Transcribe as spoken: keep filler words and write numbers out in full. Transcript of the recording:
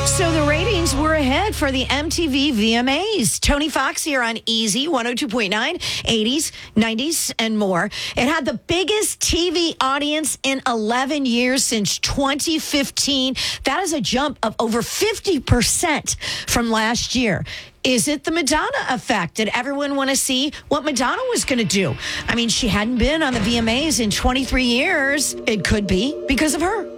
So the ratings were ahead for the M T V V M As. Tony Fox here on Easy one oh two point nine, eighties, nineties, and more. It had the biggest T V audience in eleven years since twenty fifteen. That is a jump of over fifty percent from last year. Is it the Madonna effect? Did everyone want to see what Madonna was going to do? I mean, she hadn't been on the V M As in twenty-three years. It could be because of her.